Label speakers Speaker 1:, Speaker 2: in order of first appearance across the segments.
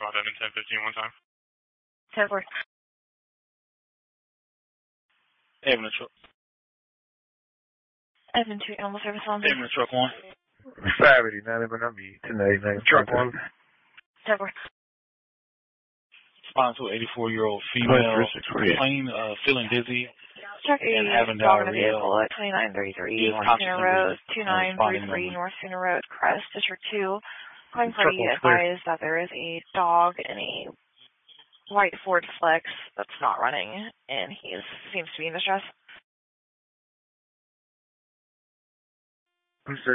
Speaker 1: Cloud Evan 1015 one time.
Speaker 2: 10-4.
Speaker 3: Evan to truck.
Speaker 2: Evan 2, Animal Service on
Speaker 3: Evan to truck 1.
Speaker 4: Saturday, not even on me. Tonight,
Speaker 1: Truck 1.
Speaker 2: 10-4.
Speaker 3: Respond to an 84-year-old female complain feeling dizzy
Speaker 2: Truck 80
Speaker 3: and having
Speaker 2: dog in a
Speaker 3: diarrhea.
Speaker 2: vehicle at 2933 North Center Road, 2933 North Center Road, Crest, District 2. Calling party advised that there is a dog in a white Ford Flex that's not running, and he seems to be in distress.
Speaker 4: Understood.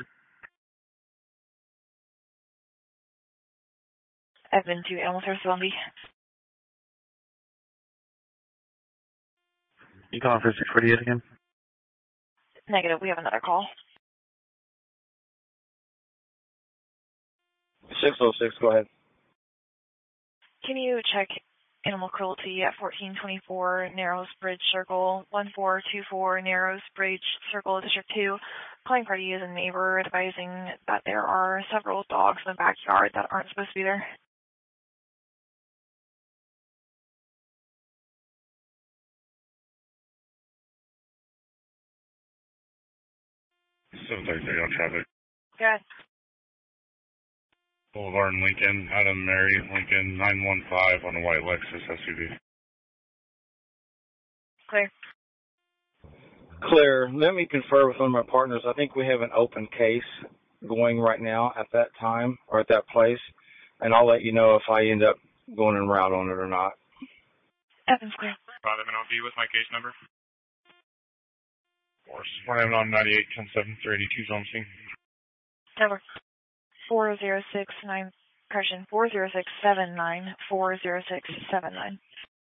Speaker 2: Evan 2, Animal Service Lundy.
Speaker 4: You calling for 648 again?
Speaker 2: Negative, we have another call.
Speaker 5: 606, go ahead.
Speaker 2: Can you check animal cruelty at 1424 Narrows Bridge Circle, 1424 Narrows Bridge Circle, District 2? Calling party is a neighbor advising that there are several dogs in the backyard that aren't supposed to be there.
Speaker 1: Thursday on traffic.
Speaker 2: Good.
Speaker 1: Boulevard in Lincoln, Adam Mary, Lincoln, 915 on a white Lexus SUV.
Speaker 2: Clear.
Speaker 5: Clear. Let me confer with one of my partners. I think we have an open case going right now at that time or at that place, and I'll let you know if I end up going en route on it or not.
Speaker 2: Evan's clear.
Speaker 1: Cloud Evan OB with my case number. One Evan on 98, 10-7, 382's on scene.
Speaker 2: Number 4069, correction, 40679, 40679.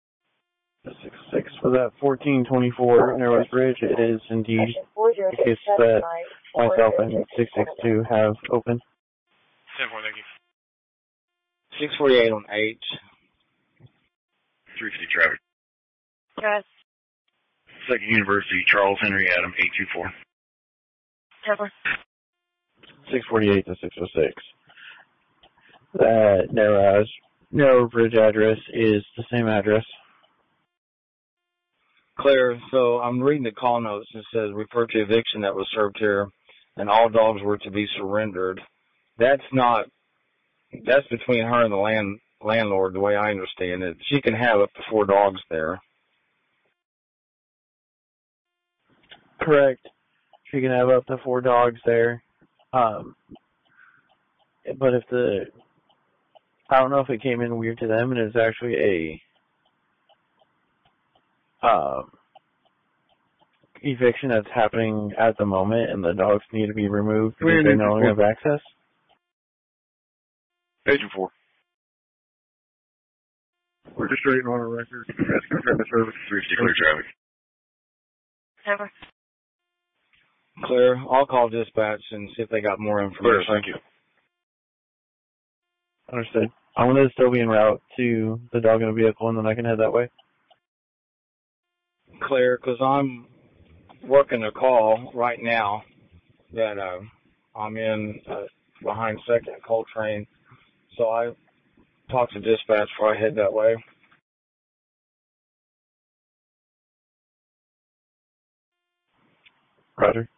Speaker 6: 6 for that 1424 Narrows Bridge. It is indeed the case that myself and 662 have open.
Speaker 1: 10-4, thank you.
Speaker 5: 648 on H.
Speaker 1: 350 traffic.
Speaker 2: Good.
Speaker 1: Second University, Charles Henry, Adam, 824.
Speaker 2: Number
Speaker 6: 648 to 606. That Narrow Bridge address is the same address.
Speaker 5: Clear. So I'm reading the call notes. It says refer to eviction that was served here, and all dogs were to be surrendered. That's between her and the landlord, the way I understand it. She can have up to 4 dogs there.
Speaker 6: Correct. She can have up to 4 dogs there. But if I don't know if it came in weird to them and it's actually a eviction that's happening at the moment and the dogs need to be removed because they no longer have access.
Speaker 1: 824.
Speaker 4: We're just waiting on a record. That's contract service.
Speaker 1: 350 clear traffic.
Speaker 2: Number.
Speaker 5: Clear. I'll call dispatch and see if they got more information.
Speaker 1: Clear, thank you.
Speaker 6: Understood. I'm going to still be en route to the dog in a vehicle and then I can head that way.
Speaker 5: Clear, because I'm working a call right now that I'm in behind 2nd Coltrane. So I talked to dispatch before I head that way.
Speaker 6: Roger.